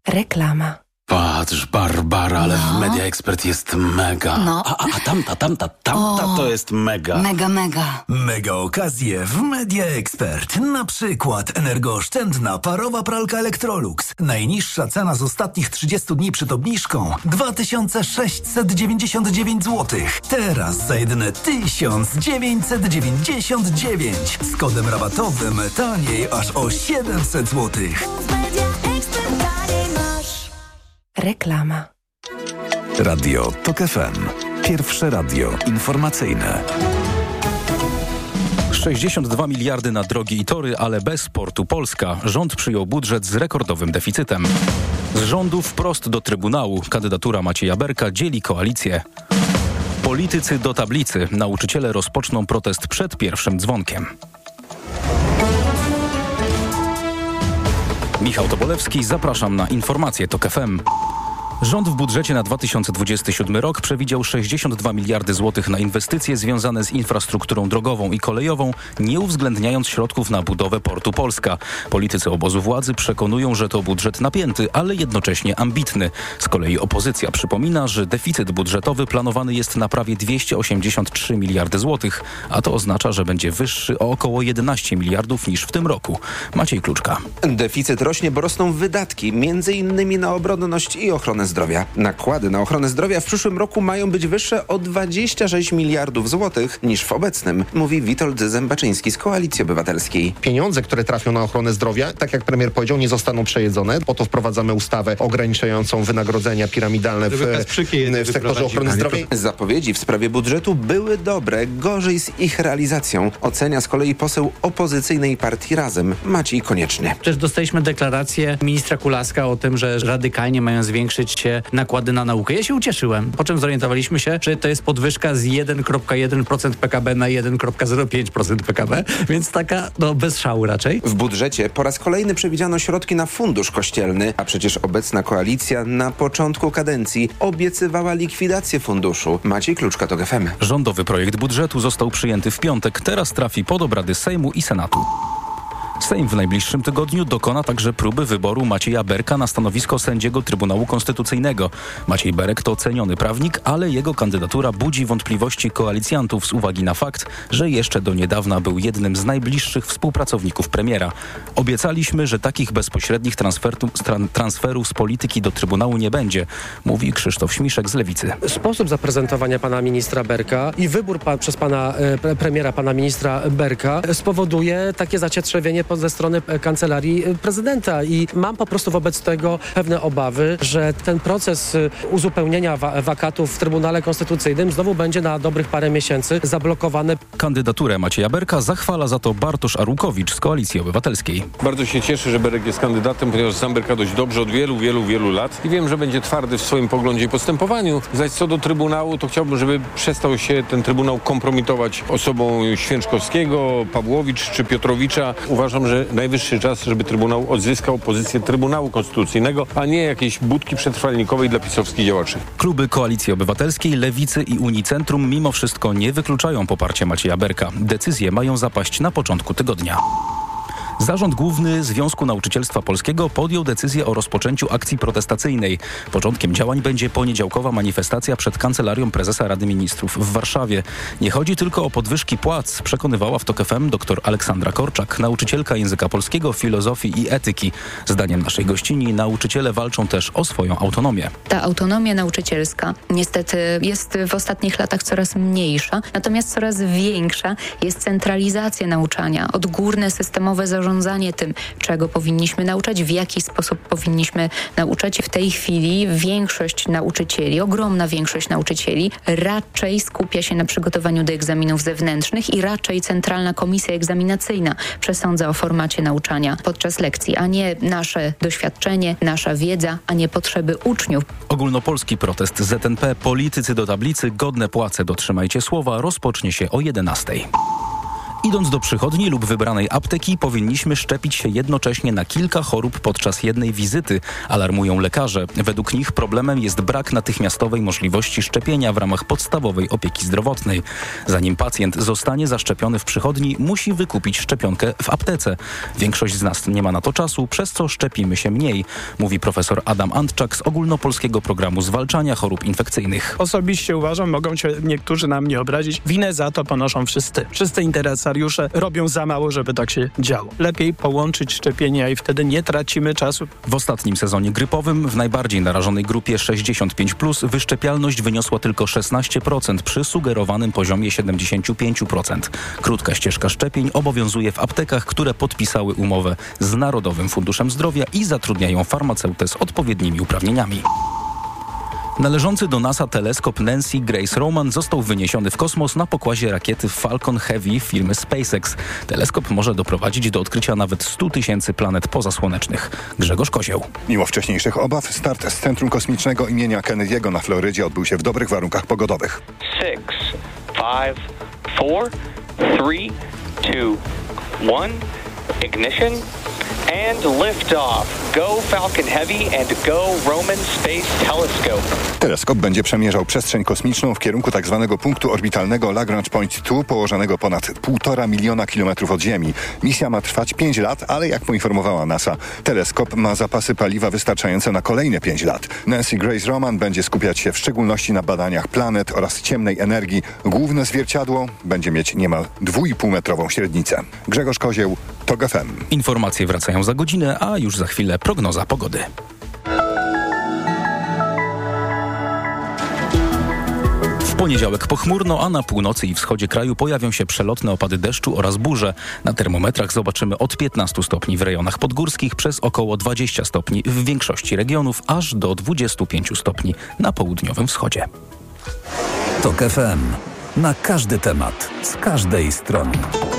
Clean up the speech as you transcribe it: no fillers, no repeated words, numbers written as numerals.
Reklama. Patrz, Barbara, ale w Media Expert jest mega. No. A tamta to jest mega. Mega. Mega okazje w Media Expert. Na przykład energooszczędna parowa pralka Electrolux. Najniższa cena z ostatnich 30 dni przed obniżką 2699 zł. Teraz za jedyne 1999. Z kodem rabatowym taniej aż o 700 zł. Reklama. Radio TOK FM. Pierwsze radio informacyjne. 62 miliardy na drogi i tory, ale bez Portu Polska. Rząd przyjął budżet z rekordowym deficytem. Z rządu wprost do Trybunału. Kandydatura Macieja Berka dzieli koalicję. Politycy do tablicy. Nauczyciele rozpoczną protest przed pierwszym dzwonkiem. Michał Tobolewski, zapraszam na informacje TOK FM. Rząd w budżecie na 2027 rok przewidział 62 miliardy złotych na inwestycje związane z infrastrukturą drogową i kolejową, nie uwzględniając środków na budowę Portu Polska. Politycy obozu władzy przekonują, że to budżet napięty, ale jednocześnie ambitny. Z kolei opozycja przypomina, że deficyt budżetowy planowany jest na prawie 283 miliardy złotych, a to oznacza, że będzie wyższy o około 11 miliardów niż w tym roku. Maciej Kluczka. Deficyt rośnie, bo rosną wydatki, m.in. na obronność i ochronę zdrowia. Nakłady na ochronę zdrowia w przyszłym roku mają być wyższe o 26 miliardów złotych niż w obecnym, mówi Witold Zębaczyński z Koalicji Obywatelskiej. Pieniądze, które trafią na ochronę zdrowia, tak jak premier powiedział, nie zostaną przejedzone. Po to wprowadzamy ustawę ograniczającą wynagrodzenia piramidalne w sektorze ochrony zdrowia. Zapowiedzi w sprawie budżetu były dobre, gorzej z ich realizacją. Ocenia z kolei poseł opozycyjnej partii Razem, Maciej Konieczny. Też dostaliśmy deklarację ministra Kulaska o tym, że radykalnie mają zwiększyć się nakłady na naukę. Ja się ucieszyłem, po czym zorientowaliśmy się, że to jest podwyżka z 1,1% PKB na 1,05% PKB, więc taka bez szału raczej. W budżecie po raz kolejny przewidziano środki na fundusz kościelny, a przecież obecna koalicja na początku kadencji obiecywała likwidację funduszu. Maciej Kluczka, TOK FM. Rządowy projekt budżetu został przyjęty w piątek, teraz trafi pod obrady Sejmu i Senatu. Sejm w najbliższym tygodniu dokona także próby wyboru Macieja Berka na stanowisko sędziego Trybunału Konstytucyjnego. Maciej Berek to ceniony prawnik, ale jego kandydatura budzi wątpliwości koalicjantów z uwagi na fakt, że jeszcze do niedawna był jednym z najbliższych współpracowników premiera. Obiecaliśmy, że takich bezpośrednich transferów z polityki do Trybunału nie będzie, mówi Krzysztof Śmiszek z Lewicy. Sposób zaprezentowania pana ministra Berka i wybór przez pana premiera, pana ministra Berka spowoduje takie zacietrzewienie ze strony Kancelarii Prezydenta i mam po prostu wobec tego pewne obawy, że ten proces uzupełnienia wakatów w Trybunale Konstytucyjnym znowu będzie na dobrych parę miesięcy zablokowany. Kandydaturę Macieja Berka zachwala za to Bartosz Arłukowicz z Koalicji Obywatelskiej. Bardzo się cieszę, że Berek jest kandydatem, ponieważ znam Berka dość dobrze od wielu lat i wiem, że będzie twardy w swoim poglądzie i postępowaniu. Zaś co do Trybunału, to chciałbym, żeby przestał się ten Trybunał kompromitować osobą Święczkowskiego, Pawłowicz czy Piotrowicza. Uważam, że najwyższy czas, żeby Trybunał odzyskał pozycję Trybunału Konstytucyjnego, a nie jakiejś budki przetrwalnikowej dla pisowskich działaczy. Kluby Koalicji Obywatelskiej, Lewicy i Unii Centrum mimo wszystko nie wykluczają poparcia Macieja Berka. Decyzje mają zapaść na początku tygodnia. Zarząd Główny Związku Nauczycielstwa Polskiego podjął decyzję o rozpoczęciu akcji protestacyjnej. Początkiem działań będzie poniedziałkowa manifestacja przed Kancelarią Prezesa Rady Ministrów w Warszawie. Nie chodzi tylko o podwyżki płac, przekonywała w TOK FM dr Aleksandra Korczak, nauczycielka języka polskiego, filozofii i etyki. Zdaniem naszej gościni nauczyciele walczą też o swoją autonomię. Ta autonomia nauczycielska niestety jest w ostatnich latach coraz mniejsza, natomiast coraz większa jest centralizacja nauczania, odgórne systemowe zarządzanie tym, czego powinniśmy nauczać, w jaki sposób powinniśmy nauczać. W tej chwili większość nauczycieli, ogromna większość nauczycieli raczej skupia się na przygotowaniu do egzaminów zewnętrznych i raczej Centralna Komisja Egzaminacyjna przesądza o formacie nauczania podczas lekcji, a nie nasze doświadczenie, nasza wiedza, a nie potrzeby uczniów. Ogólnopolski protest ZNP Politycy do tablicy, godne płace, dotrzymajcie słowa, rozpocznie się o 11:00. Idąc do przychodni lub wybranej apteki, powinniśmy szczepić się jednocześnie na kilka chorób podczas jednej wizyty, alarmują lekarze. Według nich problemem jest brak natychmiastowej możliwości szczepienia w ramach podstawowej opieki zdrowotnej. Zanim pacjent zostanie zaszczepiony w przychodni, musi wykupić szczepionkę w aptece. Większość z nas nie ma na to czasu, przez co szczepimy się mniej, mówi profesor Adam Antczak z Ogólnopolskiego Programu Zwalczania Chorób Infekcyjnych. Osobiście uważam, mogą się niektórzy na mnie obrazić, winę za to ponoszą wszyscy. Wszyscy interesariusze robią za mało, żeby tak się działo. Lepiej połączyć szczepienia i wtedy nie tracimy czasu. W ostatnim sezonie grypowym w najbardziej narażonej grupie 65+, wyszczepialność wyniosła tylko 16% przy sugerowanym poziomie 75%. Krótka ścieżka szczepień obowiązuje w aptekach, które podpisały umowę z Narodowym Funduszem Zdrowia i zatrudniają farmaceutę z odpowiednimi uprawnieniami. Należący do NASA teleskop Nancy Grace Roman został wyniesiony w kosmos na pokładzie rakiety Falcon Heavy firmy SpaceX. Teleskop może doprowadzić do odkrycia nawet 100 000 planet pozasłonecznych. Grzegorz Kozieł. Mimo wcześniejszych obaw, start z Centrum Kosmicznego imienia Kennedy'ego na Florydzie odbył się w dobrych warunkach pogodowych. 6, 5, 4, 3, 2, 1, ignition and liftoff. Go Falcon Heavy and go Roman Space Telescope. Teleskop będzie przemierzał przestrzeń kosmiczną w kierunku tzw. punktu orbitalnego Lagrange Point 2, położonego ponad 1,5 miliona kilometrów od Ziemi. Misja ma trwać 5 lat, ale jak poinformowała NASA, teleskop ma zapasy paliwa wystarczające na kolejne 5 lat. Nancy Grace Roman będzie skupiać się w szczególności na badaniach planet oraz ciemnej energii. Główne zwierciadło będzie mieć niemal 2,5-metrową średnicę. Grzegorz Kozieł, TOG FM. Informacje wracają za godzinę, a już za chwilę prognoza pogody. W poniedziałek pochmurno, a na północy i wschodzie kraju pojawią się przelotne opady deszczu oraz burze. Na termometrach zobaczymy od 15 stopni w rejonach podgórskich przez około 20 stopni w większości regionów, aż do 25 stopni na południowym wschodzie. TOG FM. Na każdy temat, z każdej strony.